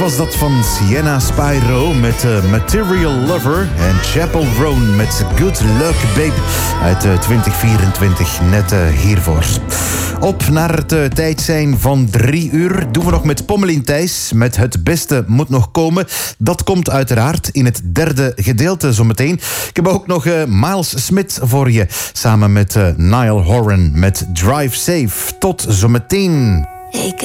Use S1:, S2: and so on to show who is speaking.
S1: was dat van Sienna Spyro met Material Lover en Chapel Roan met Good Luck Babe uit 2024, net hiervoor. Op naar het tijd zijn van 3 uur doen we nog met Pommelien Thijs met Het Beste Moet Nog Komen. Dat komt uiteraard in het derde gedeelte zometeen. Ik heb ook nog Miles Smith voor je, samen met Niall Horan met Drive Safe. Tot zometeen.